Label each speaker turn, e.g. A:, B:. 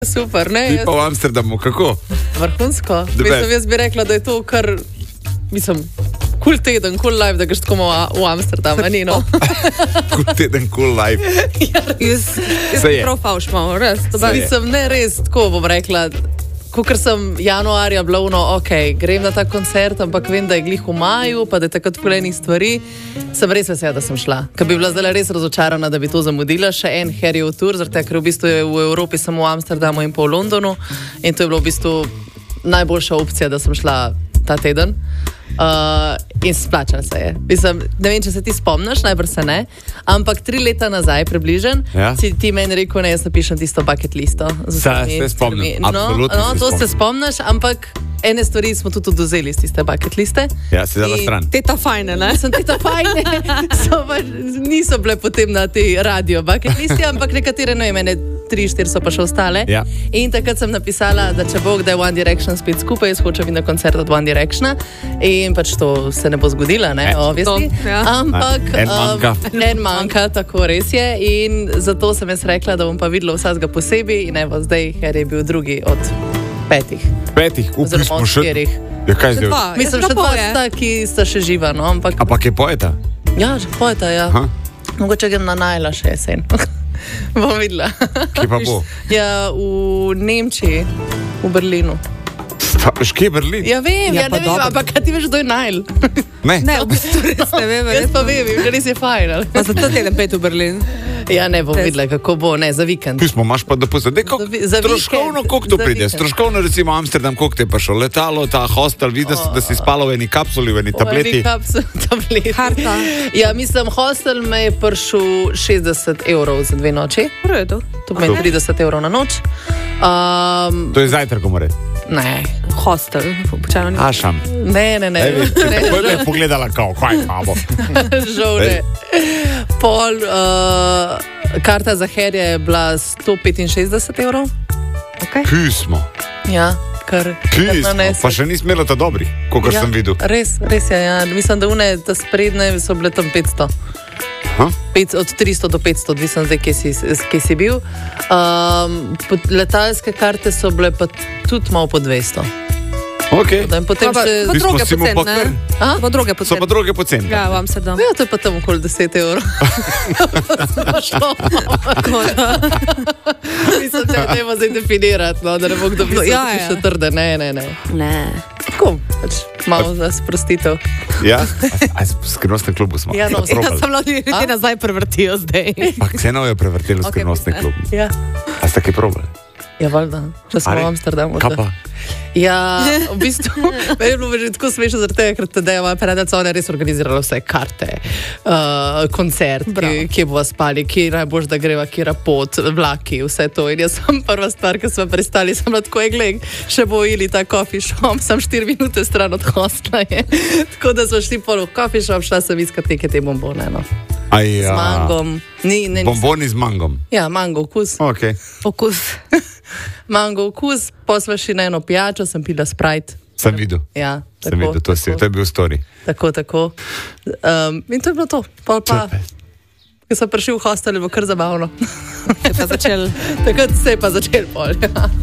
A: Super, ne?
B: Ti pa v Amsterdamu, kako?
A: Vrhunsko. Jaz bi rekla, da je to kar, cool teden, cool life, da greš tako v Amsterdam, ni no?
B: Cool teden, cool life.
C: Jaz prav fauš malo, res.
A: Ne res, tako bom rekla, kakor sem januarja bila grem na ta koncert, ampak vem, da je glih v maju, pa da je takrat polenih stvari, sem res vesela, da sem šla. Ker bi bila zdaj res razočarana, da bi to zamudila, še en Harryjev tur, zaradi tega, ker v bistvu je v Evropi samo v Amsterdamu in pa v Londonu in to je bilo v bistvu najboljša opcija, da sem šla ta teden. In splačala se je. Ne vem, če se ti spomniš, najbrž se ne, ampak 3 leta nazaj približen, si ti meni rekel, ne, jaz napišem tisto bucket listo.
B: Se spomnim, absolutno
A: to se spomniš, ampak ene stvari smo tudi oduzeli iz tiste bucket liste.
B: Ja, si dala stran.
C: Teta fajne, ne?
A: Teta fajne, niso bile potem na tej radio bucket listi, ampak nekatere, no, mene 3-4 so pa še ostale.
B: Ja.
A: In takrat sem napisala, da če bo kdaj One Direction spet skupaj, jaz hočem iti na koncert od One Directiona in pač to se ne bo zgodila, ne, obviously. Ampak en manjka, tako res je in zato sem jaz rekla, da bom pa videla vsakega posebej in evo zdaj, ker je bil drugi od 5.
B: Oziroma od 4. Ja, kaj zdaj?
A: Mislim, še 2 sta, ki sta še živa, no, ampak...
B: Ampak je poeta?
A: Ja, že poeta, ja. Mogoče grem na Najla še jesen. Bom videla.
B: Kje pa bo?
A: Ja, v Nemčiji, v Berlinu.
B: Kje je Berlin?
A: Ja, vem, ja, ne vem, ampak kaj ti veš, kdo je Najl?
B: Ne,
C: v bistvu res ne vem.
A: Jaz pa vem, res je fajn.
C: Pa za ta teden pet v Berlin.
A: Ja, ne bom videla, kako bo, ne, za vikend.
B: Pismo imaš pa dopust. Stroškovno, koliko to pride? Stroškovno, recimo Amsterdam, koliko te pa šlo? Letalo, ta hostel, vidiš, da si spala v eni kapsuli, v eni tableti.
A: V eni tableti.
C: Harta.
A: Ja, mislim, hostel me je prišel 60 evrov za 2 noči.
C: V redu.
A: To pomeni 30 evrov na noč.
B: To je zajtrk, more.
A: Ne.
C: Hostel, počajno ni.
B: Ašam.
A: Ne.
B: Tako je pogledala, kao, kaj imamo.
A: Žal ne. Pol, karta za Harryja je bila 165 evrov.
C: Okay.
B: Pismo.
A: Ja, kar...
B: Pismo, pa še ni smelo ta dobrih, kolikor sem videl.
A: Res je, ja. Mislim, da ta sprednje so bile tam 500. Od 300 do 500, odvisno zdaj, kje si bil. Letalske karte so bile pa tudi malo po 200.
B: Okay.
A: Potem še...
C: Pa droge pocen, ne?
B: So pa droge pocen.
C: Ja, v Amsterdam.
A: Ja, to je pa tam okoli 10 evrov. Mislim, da ne bo zdaj definirati, no, da ne bo kdo mislil, da je še trde. Ne. Tako, pač malo za sprostitev.
B: Ja? A v skrivnostnem klubu smo.
A: Ja, no,
C: jaz sem lahko ljudje nazaj prevrtijo zdaj.
B: Pa Kseno je prevrtilo v skrivnostnem klubu.
A: Ja.
B: A ste kaj probali?
A: Ja, valjda, če smo v Amsterdamu.
B: Kaj pa?
A: Ja, v bistvu, meni je bilo že tako smešno, zaradi tega, ker tada je moja predavnica, ona je res organizirala vse karte, koncert, kje bova spali, kje najboljš, da greva, kjera pot, vlaki, vse to. In jaz sem prva stvar, ki smo pristali, sem bila tako, še bo ili ta coffee shop, sem 4 minute stran od hostla je. Tako da smo šli pol v coffee shop, šla sem iskat neke te bombone, no. Z mangom.
B: Bomboni z mangom?
A: Ja, mango okus.
B: Okay.
C: Okus.
A: Mango okus, posla šli na eno pijačo, sem pila Sprite.
B: Sem videl.
A: Ja,
B: sem videl, to je bil story.
A: Tako. In to je bilo to. Pol pa, ko sem prišel v hostel, je bilo kar zabavno.
C: Se je pa začel.
A: Takrat se je pa začel pol, ja.